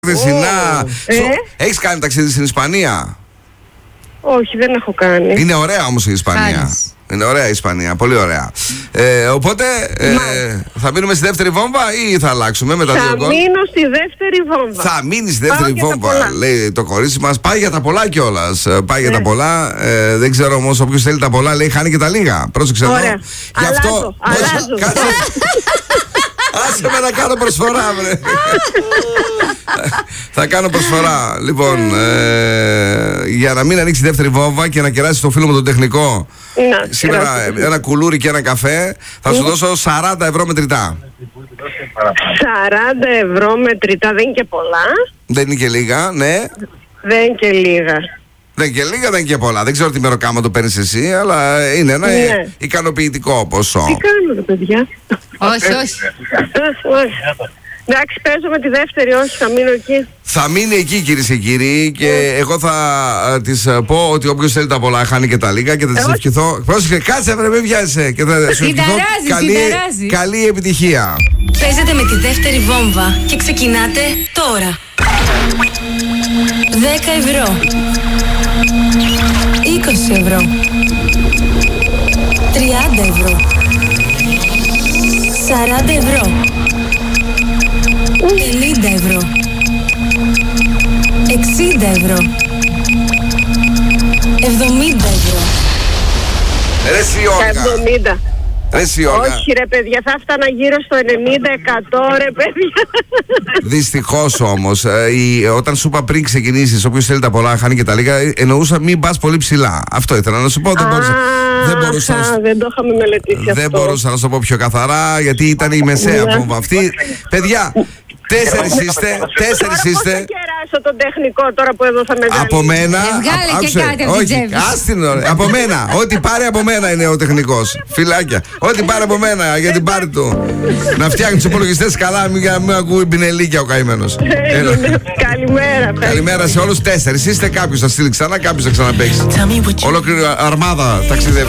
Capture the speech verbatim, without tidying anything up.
Δεσινά. Ε? Έχεις κάνει ταξίδι στην Ισπανία? Όχι, δεν έχω κάνει. Είναι ωραία όμως η Ισπανία. Χάρης. Είναι ωραία η Ισπανία, πολύ ωραία. Ε, οπότε ε, θα μείνουμε στη δεύτερη βόμβα ή θα αλλάξουμε με τα δύο Θα γκολ? μείνω στη δεύτερη βόμβα. Θα μείνει στη δεύτερη Πάω για τα βόμβα, πολλά. λέει το κορίτσι μας. Πάει για τα πολλά κιόλας. Ε, Πάει για τα πολλά. Ε, δεν ξέρω όμως, όποιος θέλει τα πολλά λέει χάνει και τα λίγα. Πρόσεξε εδώ. Ωραία. Γι' αυτό. Αλλάζω, Όχι, αλλάζω. κάτσε. Άσε με να κάνω προσφορά, βρε. Θα κάνω προσφορά. Λοιπόν, ε, για να μην ανοίξει η δεύτερη βόμβα και να κεράσει το φίλο μου τον τεχνικό Να, σήμερα κεράσω. ένα κουλούρι και ένα καφέ, θα σου δώσω σαράντα ευρώ μετρητά. σαράντα ευρώ μετρητά δεν είναι και πολλά. Δεν είναι και λίγα, ναι. Δεν είναι και λίγα. Δεν είναι και λίγα, δεν είναι και πολλά. Δεν ξέρω τι μεροκάμα το παίρνεις εσύ, αλλά είναι ένα Ναι. ε, ικανοποιητικό ποσό. Τι κάνουμε, παιδιά? Όχι, όχι. Α, όχι. Εντάξει, παίζω με τη δεύτερη, όχι, θα μείνω εκεί. Θα μείνει εκεί, κυρίες και κύριοι, και εγώ θα ε, της ε, πω ότι όποιος θέλει τα πολλά χάνει και τα λίγα και θα της όχι. ευχηθώ. Πρόσεχε, κάτσε βρε, μην βιάζεσαι. Και θα σου ευχηθώ Συνταράζει, καλή, συνταράζει. καλή επιτυχία. Παίζετε με τη δεύτερη βόμβα και ξεκινάτε τώρα. δέκα ευρώ. είκοσι ευρώ. τριάντα ευρώ. σαράντα ευρώ. πενήντα ευρώ. εξήντα ευρώ. εβδομήντα ευρώ. Ρε εσύ Τα Όλγα. εβδομήντα. Ρε εσύ Όλγα. Όχι ρε παιδιά, θα έφτανα γύρω στο ενενήντα εκατό ρε παιδιά. Δυστυχώς όμως, ε, η- όταν σου είπα πριν ξεκινήσεις, όποιος θέλει τα πολλά χάνει και τα λίγα, ε, εννοούσα μην πας πολύ ψηλά. Αυτό ήθελα να σου πω. Δεν μπορούσα, δεν μπορούσα, να Α, σου- δεν το είχαμε μελετήσει δεν αυτό. μπορούσα να σου το πω πιο καθαρά, γιατί ήταν η μεσαία Ναι. βόμβα αυτή. Παιδιά, τέσσερις είστε, τέσσερις Τώρα πώς είστε. θα κεράσω τον τεχνικό τώρα που εδώ θα με βγάλει? Από μένα. Ε, βγάλε α- και άκουσε, κάτι από την όχι, τσέπη σου. άστην, ωραία. Από μένα. Ό,τι πάρει από μένα είναι ο τεχνικός. Φιλάκια. Ό,τι πάρει από μένα για την πάρη του. Να φτιάχνει τους υπολογιστές καλά, μην, μην ακούει πινελίκια ο καημένος. Έλα. Καλημέρα. Καλημέρα σε όλους. Τέσσερις είστε. Κάποιος θα στείλει ξανά, κάποιος θα ξαναπαίξει. Ολόκληρη αρμάδα ταξιδεύει.